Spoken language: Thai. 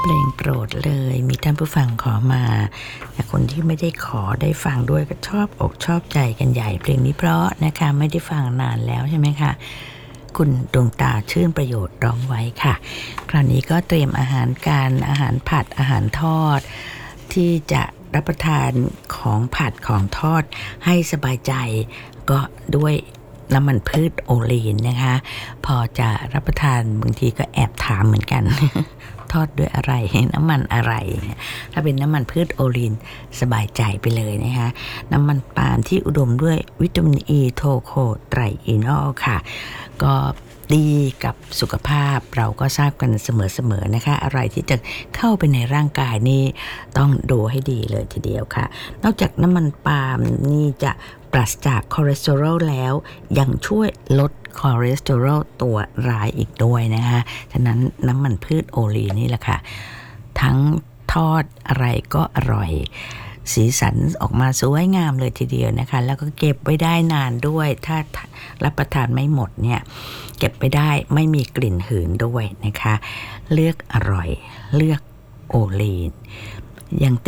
ลงโปรดเลยมีท่านผู้ฟังขอมาแต่คนที่ไม่ได้ขอได้ฟังด้วยก็ชอบอกชอบใจกันใหญ่เพลงนี้เพราะนะคะไม่ได้ฟังนานแล้วใช่ไหมคะคุณดวงตาชื่นประโยชน์ร้องไว้ค่ะคราวนี้ก็เตรียมอาหารอาหารผัดอาหารทอดที่จะรับประทานของผัดของทอดให้สบายใจก็ด้วยน้ำมันพืชโอลีนนะคะพอจะรับประทานบางทีก็แอบถามเหมือนกัน ทอดด้วยอะไรน้ำมันอะไรถ้าเป็นน้ำมันพืชโอลีนสบายใจไปเลยนะคะน้ำมันปาล์มที่อุดมด้วยวิตามินอีโทโคไตรอีนอลค่ะก็ดีกับสุขภาพเราก็ทราบกันเสมอๆนะคะอะไรที่จะเข้าไปในร่างกายนี่ต้องดูให้ดีเลยทีเดียวค่ะนอกจากน้ำมันปาล์มนี่จะปราศจากคอเลสเตอรอลแล้วยังช่วยลดคอเลสเตอรอลตัวร้ายอีกด้วยนะคะฉะนั้นน้ำมันพืชโอลีนนี่แหละค่ะทั้งทอดอะไรก็อร่อยสีสันออกมาสวยงามเลยทีเดียวนะคะแล้วก็เก็บไว้ได้นานด้วยถ้ารับประทานไม่หมดเนี่ยเก็บไปได้ไม่มีกลิ่นหืนด้วยนะคะเลือกอร่อยเลือกโอลีนยัง